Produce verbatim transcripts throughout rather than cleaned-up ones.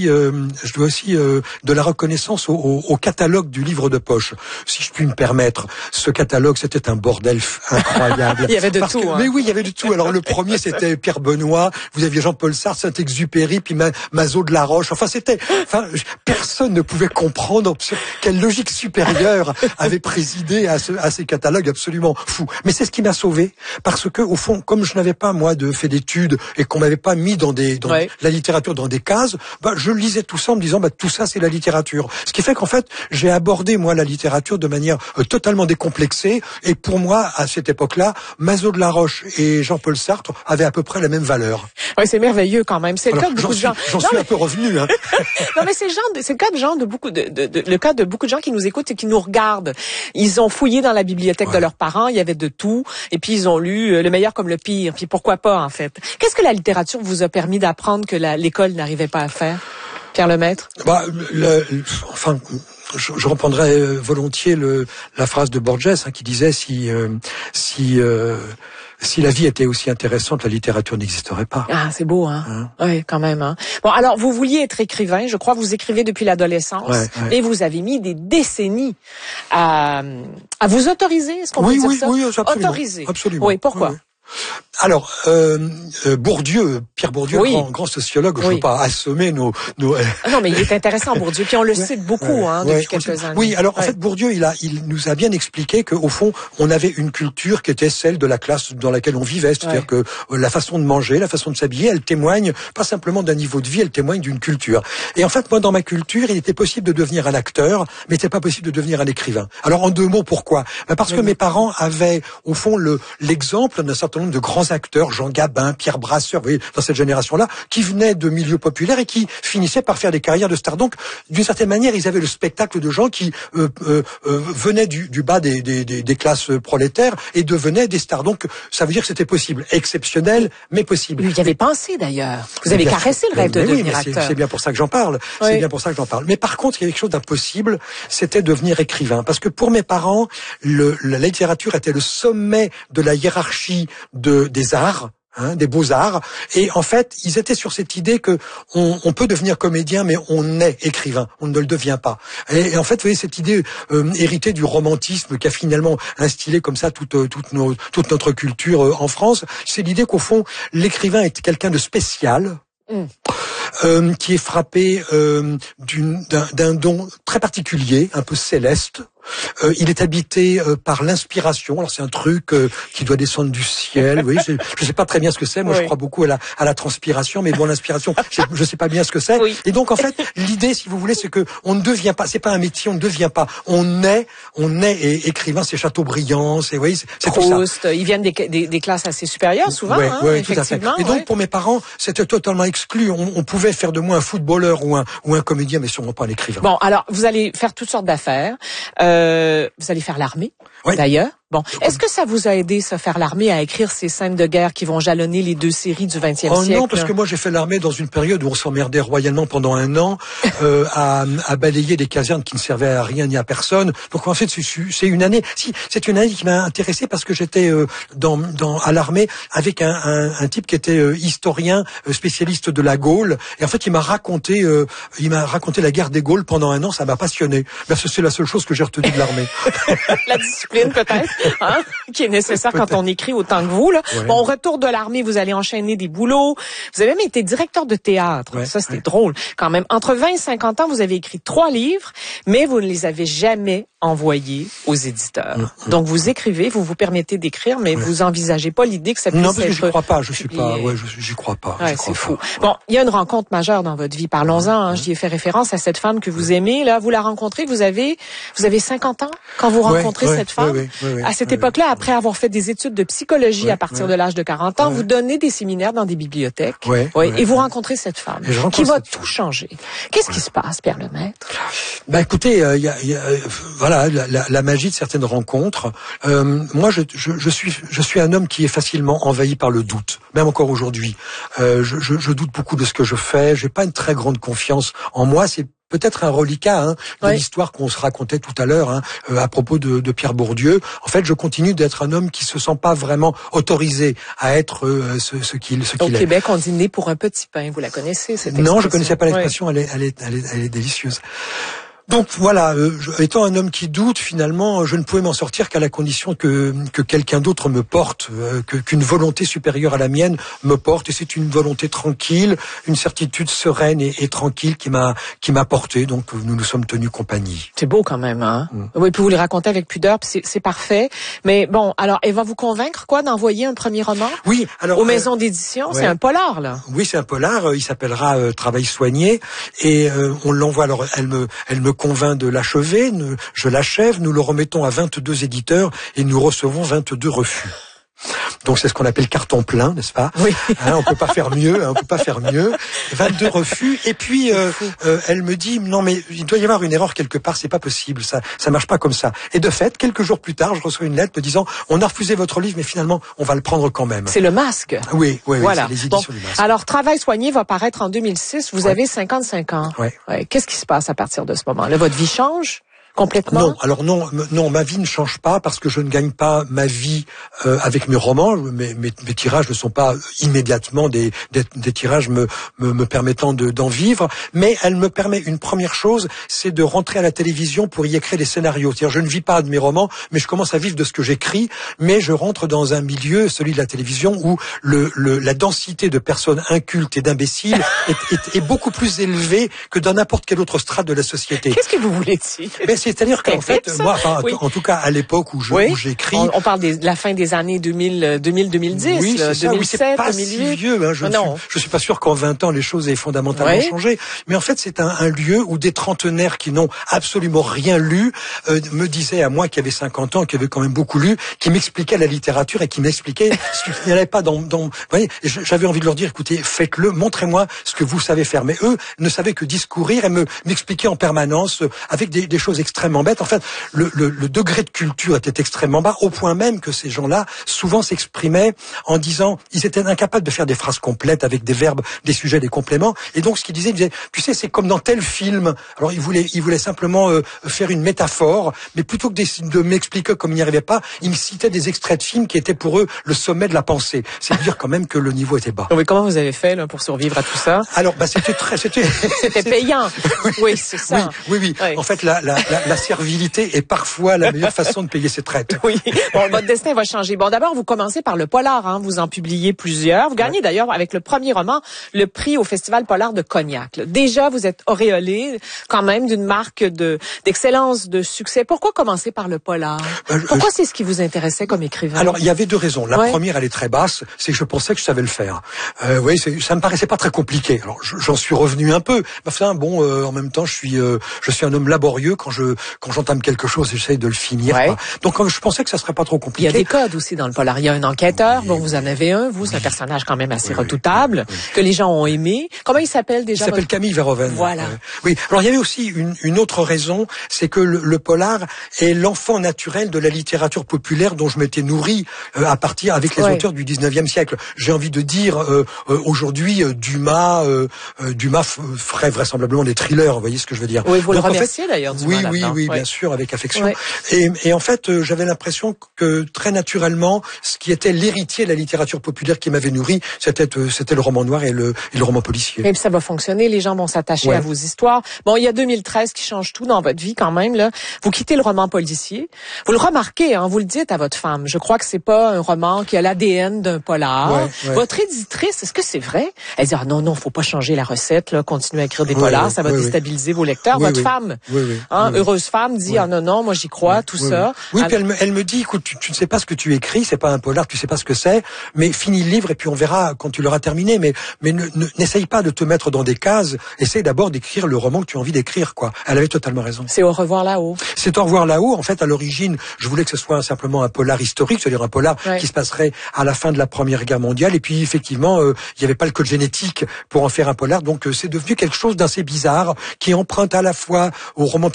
aussi, euh, je dois aussi euh, de la reconnaissance au, au, au catalogue du livre de poche. Si je puis me permettre, ce catalogue, c'était un bordel incroyable. Il y avait de Parce tout. Que, hein. Mais oui, il y avait de tout. Alors le premier, c'était Pierre Benoît. Vous aviez Jean-Paul Sartre, Saint-Exupéry, puis Ma, Mazo de la Roche. Enfin, c'était, enfin, personne ne pouvait comprendre quelle logique supérieure avait présidé à, ce, à ces catalogues absolument fous. Mais c'est ce qui m'a sauvé, parce que au fond, comme je n'avais pas moi de fait d'études et qu'on m'avait pas mis dans des dans ouais. la littérature dans des cases, bah je lisais tout ça en me disant bah tout ça c'est la littérature. Ce qui fait qu'en fait j'ai abordé moi la littérature de manière euh, totalement décomplexée, et pour moi à cette époque-là, Mazo de la Roche et Jean-Paul Sartre avaient à peu près la même valeur. Oui, c'est merveilleux quand même. C'est le Alors, cas de beaucoup de suis, gens. J'en non, suis mais... un peu revenu. Hein. non, mais c'est le genre, de, c'est le cas de gens de beaucoup de, de, de, le cas de beaucoup de gens qui nous écoutent et qui nous regardent. Ils ont fouillé dans la bibliothèque ouais. de leurs parents. Il y avait de tout, et puis ils ont lu le meilleur comme le pire. Puis pourquoi pas en fait. Qu'est-ce que la littérature vous a permis d'apprendre que la, l'école n'arrivait pas à faire, Pierre Lemaître? Bah, le, enfin. Je, je reprendrais volontiers le, la phrase de Borges hein, qui disait si euh, si euh, si la vie était aussi intéressante, la littérature n'existerait pas. Ah, c'est beau, hein, hein? Oui, quand même. Hein. Bon, alors vous vouliez être écrivain. Je crois que vous écrivez depuis l'adolescence, ouais, ouais. et vous avez mis des décennies à à vous autoriser. Est-ce qu'on oui, peut oui, dire ça? Oui, absolument. Autoriser. Absolument. Oui, pourquoi? Oui, oui. Alors, euh, euh, Bourdieu, Pierre Bourdieu, oui. grand, grand sociologue, oui. je ne veux pas assommer nos... nos... Ah non, mais il est intéressant, Bourdieu, puis on le cite beaucoup ouais, hein, depuis ouais, quelques années. Oui, alors ouais. en fait, Bourdieu, il, a, il nous a bien expliqué qu'au fond, on avait une culture qui était celle de la classe dans laquelle on vivait, c'est-à-dire ouais. que la façon de manger, la façon de s'habiller, elle témoigne pas simplement d'un niveau de vie, elle témoigne d'une culture. Et en fait, moi, dans ma culture, il était possible de devenir un acteur, mais c'était pas possible de devenir un écrivain. Alors, en deux mots, pourquoi? Ben parce oui. que mes parents avaient, au fond, le l'exemple d'un certain nombre de grands acteurs, Jean Gabin, Pierre Brasseur, vous voyez, dans cette génération-là, qui venaient de milieux populaires et qui finissaient par faire des carrières de stars. Donc, d'une certaine manière, ils avaient le spectacle de gens qui euh, euh, euh, venaient du, du bas des, des, des, des classes prolétaires et devenaient des stars. Donc, ça veut dire que c'était possible, exceptionnel, mais possible. Vous y avez pensé d'ailleurs. Vous avez caressé le rêve de devenir oui, acteur. C'est bien pour ça que j'en parle. Oui. C'est bien pour ça que j'en parle. Mais par contre, il y a quelque chose d'impossible, c'était devenir écrivain. Parce que pour mes parents, le, la littérature était le sommet de la hiérarchie de, des arts. Hein, des beaux-arts, et en fait, ils étaient sur cette idée que on, on peut devenir comédien, mais on est écrivain, on ne le devient pas. Et, et en fait, vous voyez, cette idée euh, héritée du romantisme qui a finalement instillé comme ça toute, toute, nos, toute notre culture euh, en France, c'est l'idée qu'au fond, l'écrivain est quelqu'un de spécial, mmh. euh, qui est frappé euh, d'une, d'un, d'un don très particulier, un peu céleste. Euh, il est habité euh, par l'inspiration. Alors c'est un truc euh, qui doit descendre du ciel. Oui, je ne sais pas très bien ce que c'est. Moi, oui. je crois beaucoup à la, à la transpiration, mais bon, l'inspiration, je ne sais pas bien ce que c'est. Oui. Et donc, en fait, l'idée, si vous voulez, c'est que on ne devient pas. C'est pas un métier, on ne devient pas. On est, on est et écrivain. C'est Chateaubriand, c'est oui, c'est tout ça. Proust, ils viennent des, des, des classes assez supérieures, souvent. Ouais, hein, ouais, effectivement. Tout à fait. Et donc, ouais. pour mes parents, c'était totalement exclu. On, on pouvait faire de moi un footballeur ou un ou un comédien, mais sûrement pas un écrivain. Bon, alors, vous allez faire toutes sortes d'affaires. Euh, vous allez faire l'armée, oui. d'ailleurs. Bon, est-ce que ça vous a aidé, ça, faire l'armée, à écrire ces scènes de guerre qui vont jalonner les deux séries du vingtième oh siècle? Non, parce que moi j'ai fait l'armée dans une période où on s'emmerdait royalement pendant un an euh, à, à balayer des casernes qui ne servaient à rien ni à personne. Donc en fait, c'est une année. Si, c'est une année qui m'a intéressé parce que j'étais euh, dans, dans à l'armée avec un, un, un type qui était euh, historien, euh, spécialiste de la Gaule. Et en fait, il m'a raconté, euh, il m'a raconté la guerre des Gaules pendant un an. Ça m'a passionné. Ben, c'est la seule chose que j'ai retenue de l'armée. La discipline, peut-être. Hein, qui est nécessaire quand on écrit autant que vous. Là. Ouais. Bon, au retour de l'armée, vous allez enchaîner des boulots. Vous avez même été directeur de théâtre. Ouais, ça, c'était ouais. drôle. Quand même, entre vingt et cinquante ans, vous avez écrit trois livres, mais vous ne les avez jamais envoyés aux éditeurs. Mmh. Donc, vous écrivez, vous vous permettez d'écrire, mais ouais. vous envisagez pas l'idée que ça puisse non, parce être... que j'y crois pas. Je suis publié. pas... Ouais, j'y crois pas. Ouais, c'est fou. Ouais. Bon, il y a une rencontre majeure dans votre vie. Parlons-en. Hein, j'y ai fait référence à cette femme que vous aimez. Là, vous la rencontrez. Vous avez, vous avez cinquante ans quand vous rencontrez ouais, cette femme. Ouais, ouais, ouais, à cette ouais, époque-là, après avoir fait des études de psychologie ouais, à partir ouais. de l'âge de quarante ans, ouais. vous donnez des séminaires dans des bibliothèques. Ouais, ouais, ouais, et vous rencontrez cette femme qui va tout changer. Qu'est-ce ouais. qui se passe, Pierre Lemaître? Bah écoutez, il euh, y, a, y a, voilà, la, la, la magie de certaines rencontres. Euh, moi, je, je, je suis, je suis un homme qui est facilement envahi par le doute, même encore aujourd'hui. Euh, je, je, je doute beaucoup de ce que je fais. J'ai pas une très grande confiance en moi. C'est peut-être un reliquat hein, de oui. l'histoire qu'on se racontait tout à l'heure hein, euh, à propos de, de Pierre Bourdieu. En fait, je continue d'être un homme qui se sent pas vraiment autorisé à être euh, ce, ce qu'il ce qu'il est. Au Québec, on dit né pour un petit pain. Vous la connaissez, cette expression? Non, je connaissais pas l'expression. Oui. Elle est, elle est, elle est, elle est délicieuse. Donc voilà, euh, je, étant un homme qui doute, finalement, je ne pouvais m'en sortir qu'à la condition que que quelqu'un d'autre me porte, euh, que qu'une volonté supérieure à la mienne me porte. Et c'est une volonté tranquille, une certitude sereine et, et tranquille qui m'a qui m'a porté. Donc nous nous sommes tenus compagnie. C'est beau quand même, hein. Mm. Oui, puis vous le racontez avec pudeur, puis c'est, c'est parfait. Mais bon, alors, elle va vous convaincre quoi d'envoyer un premier roman? Oui, alors aux euh, maisons d'édition, ouais. C'est un polar là. Oui, c'est un polar. Il s'appellera euh, Travail soigné et euh, on l'envoie. Alors elle me elle me convainc de l'achever, je l'achève, nous le remettons à vingt-deux éditeurs et nous recevons vingt-deux refus. Donc c'est ce qu'on appelle carton plein, n'est-ce pas? Oui. Hein, on peut pas faire mieux, hein, on peut pas faire mieux. vingt-deux refus et puis euh, euh, elle me dit non mais il doit y avoir une erreur quelque part, c'est pas possible, ça ça marche pas comme ça. Et de fait, quelques jours plus tard, je reçois une lettre me disant on a refusé votre livre mais finalement on va le prendre quand même. C'est le Masque. Oui, oui, voilà. oui, c'est les éditions bon. du Masque. Alors Travail soigné va paraître en deux mille six, vous ouais. avez cinquante-cinq ans. Ouais. Ouais. Qu'est-ce qui se passe à partir de ce moment-là? Votre vie change? Complètement? Non, alors non, non, ma vie ne change pas parce que je ne gagne pas ma vie euh, avec mes romans. Mes, mes, mes tirages ne sont pas immédiatement des, des, des tirages me, me, me permettant de, d'en vivre, mais elle me permet une première chose, c'est de rentrer à la télévision pour y écrire des scénarios. C'est-à-dire, je ne vis pas de mes romans, mais je commence à vivre de ce que j'écris, mais je rentre dans un milieu, celui de la télévision, où le, le, la densité de personnes incultes et d'imbéciles est, est, est beaucoup plus élevée que dans n'importe quelle autre strate de la société. Qu'est-ce que vous voulez dire? Mais c'est-à-dire qu'en fait, ça? moi, enfin, oui. en tout cas, à l'époque où, je, oui. où j'écris... On, on parle de la fin des années deux mille, deux mille, deux mille dix, oui, là, c'est ça, deux mille sept, oui, c'est pas deux mille huit. Si vieux, hein, je, ne non. suis, je suis pas sûr qu'en vingt ans, les choses aient fondamentalement oui. changé. Mais en fait, c'est un, un lieu où des trentenaires qui n'ont absolument rien lu euh, me disaient à moi qui avait cinquante ans, qui avait quand même beaucoup lu, qui m'expliquaient la littérature et qui m'expliquaient ce qu'il n'y avait pas dans... dans vous voyez, j'avais envie de leur dire, écoutez, faites-le, montrez-moi ce que vous savez faire. Mais eux ne savaient que discourir et me m'expliquer en permanence euh, avec des, des choses extrêmement bêtes. En fait, le, le, le degré de culture était extrêmement bas, au point même que ces gens-là souvent s'exprimaient en disant, ils étaient incapables de faire des phrases complètes avec des verbes, des sujets, des compléments. Et donc, ce qu'ils disaient, ils disaient, tu sais, c'est comme dans tel film. Alors, ils voulaient, ils voulaient simplement euh, faire une métaphore, mais plutôt que de, de m'expliquer comme ils n'y arrivaient pas, ils me citaient des extraits de films qui étaient pour eux le sommet de la pensée. C'est dire quand même que le niveau était bas. Oui, comment vous avez fait là, pour survivre à tout ça? Alors, bah, c'était très, c'était, c'était payant. oui, oui c'est ça. Oui, oui, oui. oui. En fait, la, la, la, la servilité est parfois la meilleure façon de payer ses traites. Oui. Bon, votre destin va changer. Bon, d'abord, vous commencez par le polar, hein. Vous en publiez plusieurs. Vous gagnez ouais. d'ailleurs avec le premier roman le prix au Festival Polar de Cognac. Là. Déjà, vous êtes auréolé quand même d'une marque de d'excellence, de succès. Pourquoi commencer par le polar? Euh, Pourquoi je... c'est ce qui vous intéressait comme écrivain? Alors, il y avait deux raisons. La ouais. première, elle est très basse, c'est que je pensais que je savais le faire. Euh, oui, ça me paraissait pas très compliqué. Alors, j'en suis revenu un peu. Enfin, bon, euh, en même temps, je suis, euh, je suis un homme laborieux quand je quand j'entame quelque chose, j'essaie de le finir. Ouais. Donc, je pensais que ça serait pas trop compliqué. Il y a des codes aussi dans le polar. Il y a un enquêteur, oui, bon, vous en avez un, vous, c'est un personnage quand même assez oui, redoutable, oui, oui. que les gens ont aimé. Comment il s'appelle déjà? Il s'appelle votre... Camille Verhoeven. Voilà. Euh, oui. Alors, il y avait aussi une, une autre raison, c'est que le, le polar est l'enfant naturel de la littérature populaire dont je m'étais nourri euh, à partir avec les ouais. auteurs du dix-neuvième siècle. J'ai envie de dire, euh, euh, aujourd'hui, euh, Dumas, euh, euh, Dumas ferait vraisemblablement des thrillers, vous voyez ce que je veux dire. Oui, vous Donc, le remerciez en fait, d'ailleurs, Dumas. Oui, oui, oui, ouais. bien sûr, avec affection. Ouais. Et, et en fait, euh, j'avais l'impression que très naturellement, ce qui était l'héritier de la littérature populaire qui m'avait nourri, c'était euh, c'était le roman noir et le, et le roman policier. Et puis ça va fonctionner, les gens vont s'attacher ouais. à vos histoires. Bon, il y a deux mille treize qui change tout dans votre vie quand même là. Vous quittez le roman policier. Vous le remarquez, hein, vous le dites à votre femme. Je crois que c'est pas un roman qui a l'A D N d'un polar. Ouais, ouais. Votre éditrice, est-ce que c'est vrai? Elle dit ah, non non, faut pas changer la recette là, continuer à écrire des ouais, polars, ouais, ça va ouais, déstabiliser ouais. vos lecteurs. Ouais, votre ouais. femme, ouais, ouais. Hein, ouais. heureuse femme dit ouais. ah non non, moi j'y crois, ouais. tout ouais, ça. Ouais. Oui, Alors... puis elle me, elle me dit écoute, tu, tu ne sais pas ce que tu écris, c'est pas un polar, tu sais pas ce que c'est, mais finis le livre et puis on verra quand tu l'auras terminé. Mais mais ne, ne, n'essaye pas de te mettre dans des cases. Essaye d'abord d'écrire le roman que tu as envie d'écrire, quoi. Elle avait totalement raison. C'est Au revoir là-haut. C'est Au revoir là-haut. En fait, à l'origine, je voulais que ce soit simplement un polar historique, c'est-à-dire un polar ouais. qui se passerait à la fin de la Première Guerre mondiale. Et puis effectivement, euh, il n'y avait pas le code génétique pour en faire un polar, donc euh, c'est devenu quelque chose d'assez bizarre qui emprunte à la fois au roman picaresque,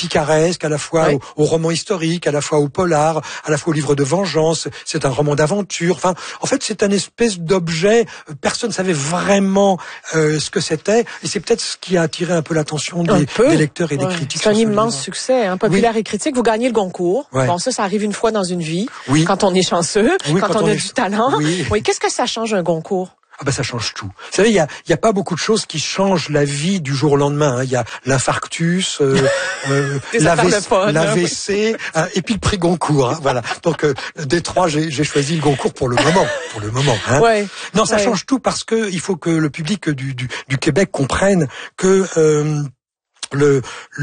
burlesque, à la fois oui. au, au roman historique, à la fois au polar, à la fois au livre de vengeance. C'est un roman d'aventure. Enfin, en fait, c'est un espèce d'objet. Personne ne savait vraiment euh, ce que c'était. Et c'est peut-être ce qui a attiré un peu l'attention des, des lecteurs et des ouais. critiques. C'est un immense livre. succès, hein, populaire oui. et critique. Vous gagnez le Goncourt. Ouais. Bon, ça, ça arrive une fois dans une vie. Oui. Quand on est chanceux, oui, quand, quand on, on a est... du talent. Oui. oui. Qu'est-ce que ça change un Goncourt? Ah ben ça change tout. Vous savez, il y a, il y a pas beaucoup de choses qui changent la vie du jour au lendemain. Hein. Il y a l'infarctus, euh, euh, l'A V C, hein, et puis le prix Goncourt. Hein, voilà. Donc euh, des trois, j'ai, j'ai choisi le Goncourt pour le moment. Pour le moment. Hein. Ouais. Non, ça ouais. change tout parce que il faut que le public du, du, du Québec comprenne que euh, Le,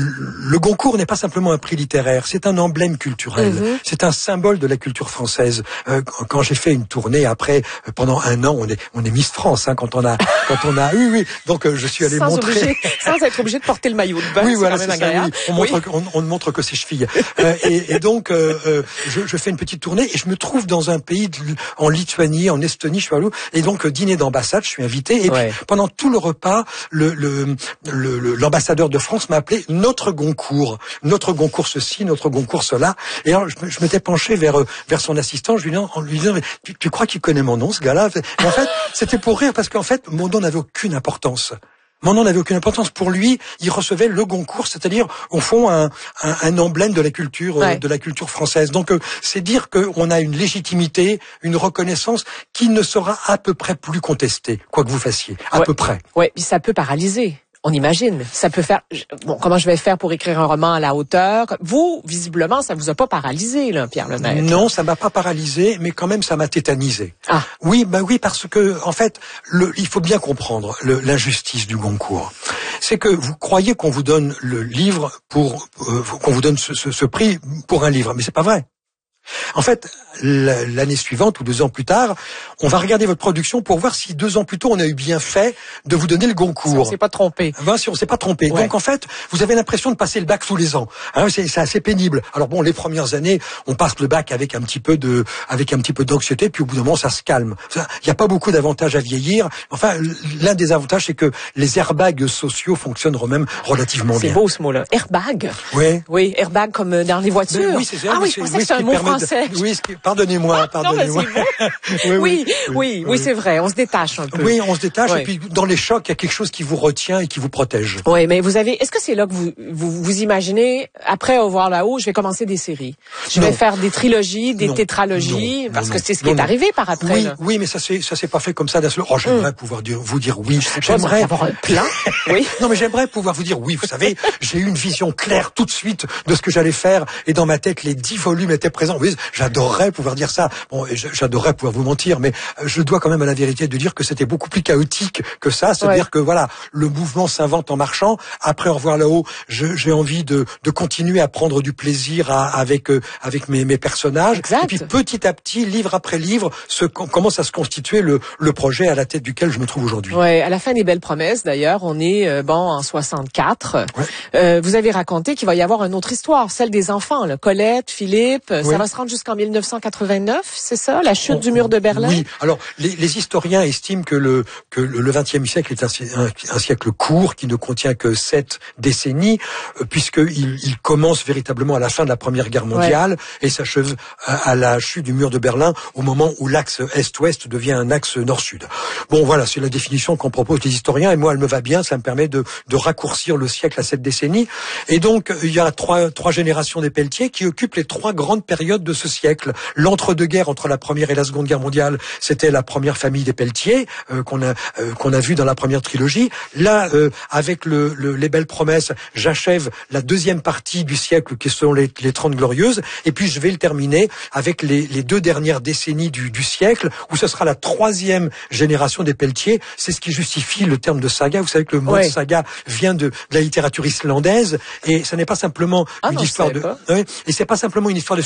le Goncourt n'est pas simplement un prix littéraire, c'est un emblème culturel, mmh. c'est un symbole de la culture française. Euh, quand j'ai fait une tournée après, pendant un an, on est on est Miss France, hein, quand on a quand on a oui oui. Donc euh, je suis allé sans montrer obligé, sans être obligé de porter le maillot de bain. Oui voilà, c'est c'est ça. Oui. On montre oui. on, on ne montre que ses chevilles. euh, et, et donc euh, euh, je, je fais une petite tournée et je me trouve dans un pays de, en Lituanie, en Estonie, je suis allé et donc euh, dîner d'ambassade, je suis invité et ouais. puis pendant tout le repas, le, le, le, le l'ambassadeur de France m'a appelé notre Goncourt, notre Goncourt ceci, notre Goncourt cela. Et alors, je, je m'étais penché vers vers son assistant, je lui disais, en lui disant, mais tu, tu crois qu'il connaît mon nom, ce gars-là? Et en fait, c'était pour rire parce qu'en fait, mon nom n'avait aucune importance. Mon nom n'avait aucune importance. Pour lui, il recevait le Goncourt, c'est-à-dire, au fond, un, un, un emblème de la culture, ouais. euh, de la culture française. Donc, euh, c'est dire qu'on a une légitimité, une reconnaissance qui ne sera à peu près plus contestée, quoi que vous fassiez. À ouais. peu près. Ouais, puis ça peut paralyser. On imagine, ça peut faire. Bon, comment je vais faire pour écrire un roman à la hauteur? Vous, visiblement, ça vous a pas paralysé, là, Pierre Lemaitre. Non, ça m'a pas paralysé, mais quand même, ça m'a tétanisé. Ah. Oui, bah oui, parce que en fait, le, il faut bien comprendre le, l'injustice du Goncourt. C'est que vous croyez qu'on vous donne le livre pour euh, qu'on vous donne ce, ce, ce prix pour un livre, mais c'est pas vrai. En fait, l'année suivante ou deux ans plus tard, on va regarder votre production pour voir si deux ans plus tôt on a eu bien fait de vous donner le Goncourt. Si on s'est pas trompé. Ben, si on s'est pas trompé. Ouais. Donc en fait, vous avez l'impression de passer le bac tous les ans. Hein, c'est, c'est assez pénible. Alors bon, les premières années, on passe le bac avec un petit peu de, avec un petit peu d'anxiété, puis au bout d'un moment, ça se calme. Il n'y a pas beaucoup d'avantages à vieillir. Enfin, l'un des avantages, c'est que les airbags sociaux fonctionnent même relativement c'est bien. C'est beau ce mot-là. Airbag. Oui. Oui, airbag comme dans les voitures. Mais oui, c'est ça. Ah oui, je pensais oui, que c'était un mot français. De, oui, ce qui, pardonnez-moi, pardonnez-moi. Non, mais c'est oui, oui, oui, oui, oui, oui, c'est vrai. On se détache un peu. Oui, on se détache. Oui. Et puis dans les chocs, il y a quelque chose qui vous retient et qui vous protège. Oui, mais vous avez. Est-ce que c'est là que vous vous, vous imaginez après Au revoir là-haut, je vais commencer des séries, je non. vais faire des trilogies, des non. tétralogies, non. parce non, que c'est ce qui est arrivé par après. Oui, là. oui, mais ça c'est ça s'est pas fait comme ça d'un seul. Oh, j'aimerais mm. pouvoir dire, vous dire oui. J'aimerais avoir un plan. Oui. Non, mais j'aimerais pouvoir vous dire oui. Vous savez, j'ai eu une vision claire tout de suite de ce que j'allais faire et dans ma tête les dix volumes étaient présents. Oui, j'adorerais pouvoir dire ça. Bon, j'adorerais pouvoir vous mentir, mais je dois quand même à la vérité de dire que c'était beaucoup plus chaotique que ça. C'est-à-dire ouais. que voilà, le mouvement s'invente en marchant. Après Au revoir là-haut, je, j'ai envie de, de continuer à prendre du plaisir à, avec euh, avec mes, mes personnages. Exact. Et puis petit à petit, livre après livre, se, commence à se constituer le, le projet à la tête duquel je me trouve aujourd'hui. Ouais, à la fin des Belles Promesses, d'ailleurs, on est euh, bon en soixante-quatre. Ouais. Euh, vous avez raconté qu'il va y avoir une autre histoire, celle des enfants, là. Colette, Philippe. Ouais. Ça va se rendre jusqu'en mille neuf cent quatre-vingt-neuf, c'est ça, la chute on, du mur de Berlin. Oui. Alors les, les historiens estiment que le que le vingtième siècle est un, un, un siècle court qui ne contient que sept décennies, euh, puisqu'il il commence véritablement à la fin de la Première Guerre mondiale ouais. et s'achève à, à la chute du mur de Berlin, au moment où l'axe Est-Ouest devient un axe Nord-Sud. Bon, voilà, c'est la définition qu'on propose les historiens, et moi, elle me va bien, ça me permet de, de raccourcir le siècle à sept décennies. Et donc, il y a trois, trois générations des Pelletier qui occupent les trois grandes périodes de ce siècle. L'entre-deux-guerres, entre la Première et la Seconde Guerre mondiale, c'était la première famille des Pelletier, euh, qu'on a euh, qu'on a vu dans la première trilogie. Là, euh, avec le, le, les Belles Promesses, j'achève la deuxième partie du siècle, qui sont les, les Trente Glorieuses, et puis je vais le terminer avec les, les deux dernières décennies du, du siècle, où ce sera la troisième génération des Pelletier. C'est ce qui justifie le terme de saga. Vous savez que le mot ouais. saga vient de, de la littérature islandaise, et ça n'est pas simplement ah une non, histoire de, ouais, et c'est pas simplement une histoire de famille.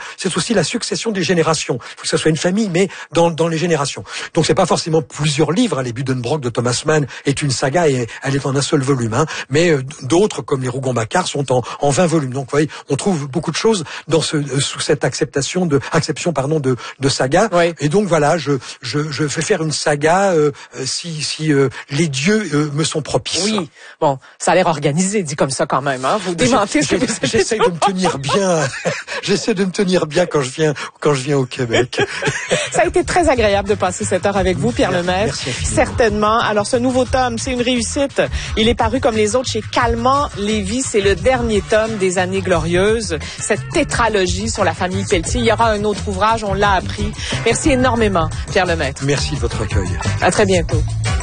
c'est aussi la succession des générations. Il faut que ça soit une famille, mais dans, dans les générations. Donc c'est pas forcément plusieurs livres. Les Buddenbrook de Thomas Mann est une saga et elle est en un seul volume. Hein. Mais euh, d'autres, comme les Rougon-Macquart, sont en, en vingt volumes. Donc vous voyez, on trouve beaucoup de choses dans ce, euh, sous cette acceptation de, acception pardon de, de saga. Oui. Et donc voilà, je, je, je vais faire une saga euh, si, si euh, les dieux euh, me sont propices. Oui. Bon, ça a l'air organisé, dit comme ça quand même. Hein. Vous démentez ce que vous avez. J'essaie de me tenir bien. J'essaie de me tenir bien quand je viens quand je viens au Québec. Ça a été très agréable de passer cette heure avec vous, Pierre Lemaitre. Certainement. Alors, ce nouveau tome, c'est une réussite. Il est paru comme les autres chez Calment Lévy. C'est le dernier tome des années glorieuses. Cette tétralogie sur la famille Pelletier. Il y aura un autre ouvrage, on l'a appris. Merci énormément, Pierre Lemaitre. Merci de votre accueil. À très bientôt.